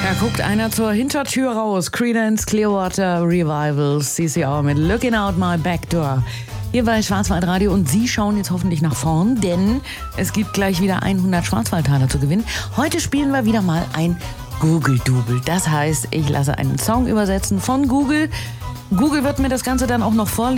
Da guckt einer zur Hintertür raus. Creedence Clearwater Revival, CCR mit Looking Out My Back Door. Hier bei Schwarzwaldradio und Sie schauen jetzt hoffentlich nach vorn, denn es gibt gleich wieder 100 Schwarzwaldtaler zu gewinnen. Heute spielen wir wieder mal ein Google-Double. Das heißt, ich lasse einen Song übersetzen von Google. Google wird mir das Ganze dann auch noch vorlesen.